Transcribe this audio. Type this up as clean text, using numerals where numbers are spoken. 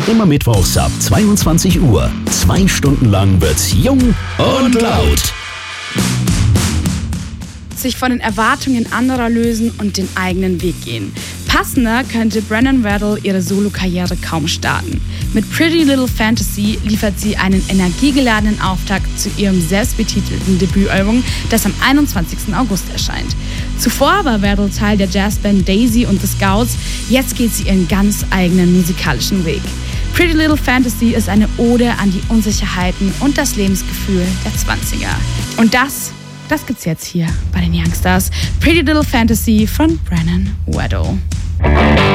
Immer mittwochs ab 22 Uhr. 2 Stunden lang wird's jung und laut. Sich von den Erwartungen anderer lösen und den eigenen Weg gehen. Passender könnte Brennan Weddle ihre Solokarriere kaum starten. Mit Pretty Little Fantasy liefert sie einen energiegeladenen Auftakt zu ihrem selbstbetitelten Debütalbum, das am 21. August erscheint. Zuvor war Weddle Teil der Jazzband Daisy und the Scouts, jetzt geht sie ihren ganz eigenen musikalischen Weg. Pretty Little Fantasy ist eine Ode an die Unsicherheiten und das Lebensgefühl der 20er. Und das gibt's jetzt hier bei den Youngstars. Pretty Little Fantasy von Brennan Weddle.